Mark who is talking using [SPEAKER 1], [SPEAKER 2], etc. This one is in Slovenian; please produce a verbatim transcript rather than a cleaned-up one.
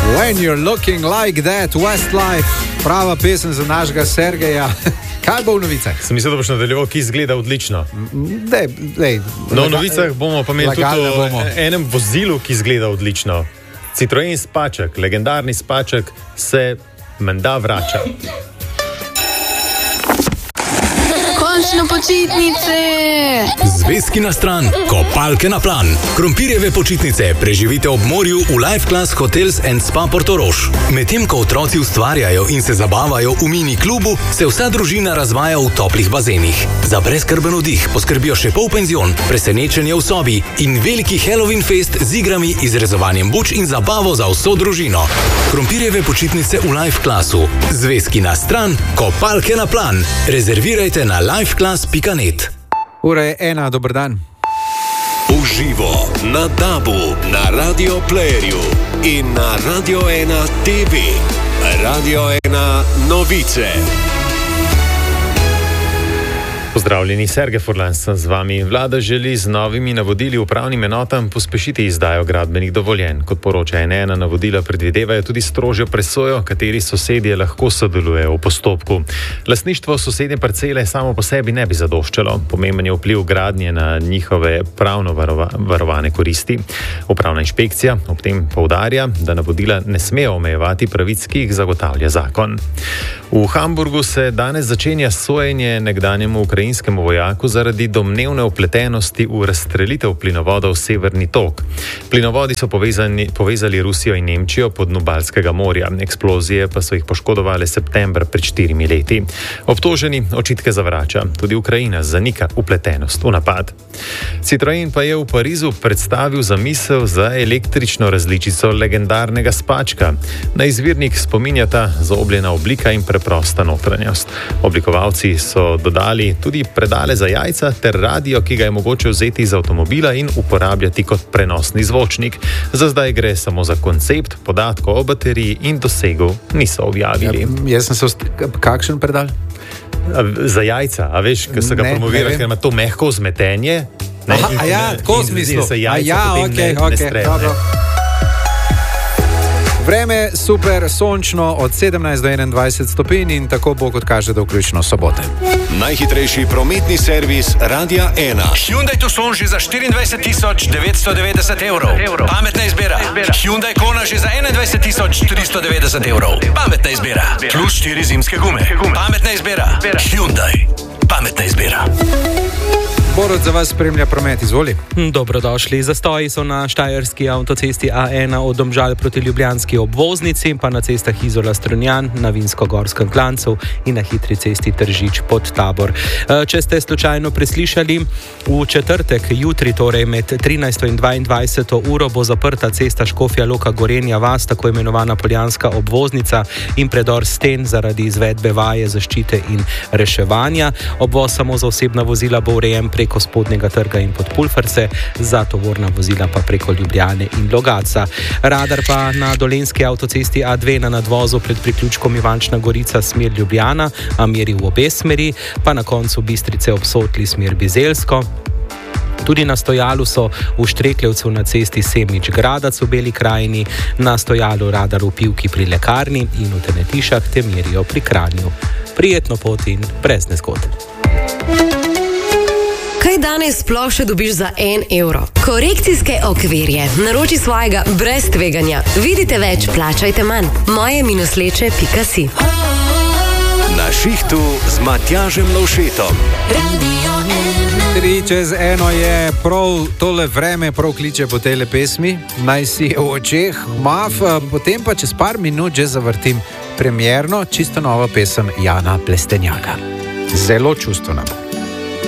[SPEAKER 1] When you're looking like that, Westlife, prava pesem za našega Sergeja. Kaj bo v novicah?
[SPEAKER 2] Sem mislil, da boš nadaljeval, ki izgleda odlično.
[SPEAKER 1] Dej, dej,
[SPEAKER 2] no, v novicah bomo pa imeli tudi o enem vozilu, ki izgleda odlično. Citroen Spaček, legendarni Spaček, se menda vrača.
[SPEAKER 3] Končno počitnice!
[SPEAKER 4] Zvezki na stran, kopalke na plan. Krompirjeve počitnice preživite ob morju v Life Class Hotels and Spa Portorož. Medtem ko otroci ustvarjajo in se zabavajo v mini klubu, se vsa družina razvaja v toplih bazenih. Za brezskrben vdih poskrbijo še polpenzion, presenečenje v sobi in veliki Halloween fest z igrami, izrezovanjem buč in zabavo za vso družino. Krompirjeve počitnice v Life Classu. Zvezki na stran, kopalke na plan. Rezervirajte na lifeclass pika net.
[SPEAKER 1] Ura je ena, dober dan.
[SPEAKER 5] Uživo na Dabu, na Radio Playerju in na Radio ena T V. Radio ena novice.
[SPEAKER 2] Pozdravljeni, Sergej Furlan sem z vami. Vlada želi z novimi navodili upravnim enotam pospešiti izdajo gradbenih dovoljenj. Kot poroča N ena, navodila predvidevajo tudi strožjo presojo, kateri sosedje lahko sodelujejo v postopku. Lastništvo sosednje parcele samo po sebi ne bi zadoščalo. Pomemben je vpliv gradnje na njihove pravno varova, varovane koristi. Upravna inšpekcija ob tem poudarja, da navodila ne smejo omejevati pravic, ki jih zagotavlja zakon. V Hamburgu se danes začenja sojenje nekdanjemu ukrajinskemu vojaku zaradi domnevne vpletenosti v razstrelitev plinovodov Severni tok. Plinovodi so povezani, povezali Rusijo in Nemčijo po dnu Baltskega morja. Eksplozije pa so jih poškodovali septembra pred štirimi leti. Obtoženi očitke zavrača. Tudi Ukrajina zanika vpletenost v napad. Citroen pa je v Parizu predstavil zamisel za električno različico legendarnega Spačka. Na izvirnik spominjata zaobljena oblika in preprosta notranjost. Oblikovalci so dodali tudi predale za jajca ter radio, ki ga je mogoče vzeti iz avtomobila in uporabljati kot prenosni zvočnik. Za zdaj gre samo za koncept, podatkov o bateriji in dosegu niso objavili.
[SPEAKER 1] Ja, jaz sem se ost... Kakšen predal?
[SPEAKER 2] A, za jajca, a veš, ker se ga promovira, ker ima to mehko vzmetenje. Ne,
[SPEAKER 1] Aha, a ja, tako v smislu. A ja, okej, okej, dobro. Vreme super sončno od sedemnajst do enaindvajset stopinj in tako bo, kot kaže, do vključno sobote.
[SPEAKER 5] Najhitrejši prometni servis Radia ena.
[SPEAKER 6] Hyundai Tucson že za štiriindvajset tisoč devetsto devetdeset evrov. Pametna izbira. Hyundai Kona že za enaindvajset tisoč tristo devetdeset evrov. Pametna izbira. Plus štiri zimske gume. Pametna izbira. Hyundai. Pametna izbira.
[SPEAKER 1] Borod za vas spremlja promet, izvoli.
[SPEAKER 7] Dobrodošli. Zastoji so na štajerski avtocesti A ena od Domžal proti ljubljanski obvoznici, pa na cestah Izola-Strunjan, na Vinsko-Gorskem klancu in na hitri cesti Tržič pod Tabor. Če ste slučajno preslišali, v četrtek, jutri, torej med trinajsto in dvaindvajseto uro, bo zaprta cesta Škofja Loka Gorenja vas, tako imenovana Poljanska obvoznica in predor sten zaradi izvedbe vaje zaščite in reševanja. Obvoz samo za osebna vozila bo urejen preko Spodnjega trga in Podpulfarce, za tovorna vozila pa preko Ljubljane in Logatca. Radar pa na dolenjski avtocesti A dve na nadvozu pred priključkom Ivančna Gorica smer Ljubljana, a meri v obe smeri, pa na koncu Bistrice ob Sotli smer Bizeljsko. Tudi na stojalu so v Štreklevcu na cesti Semič-Gradac v Beli krajini, na stojalu radar v Pivki pri lekarni in v Tenetišah te merijo pri Kranju. Prijetno pot in brez nezgod.
[SPEAKER 8] Kaj danes sploh še dobiš za en evro? Korekcijske okvirje. Naroči svojega brez tveganja. Vidite več, plačajte manj. moje minusleče pika si.
[SPEAKER 5] Na šihtu z Matjažem Lovšetom.
[SPEAKER 1] Tri čez eno je prav tole vreme, prav kliče po tele pesmi. Naj si v očeh maf, potem pa čez par minut že zavrtim premierno, čisto novo pesem Jana Plestenjaka. Zelo čustvena.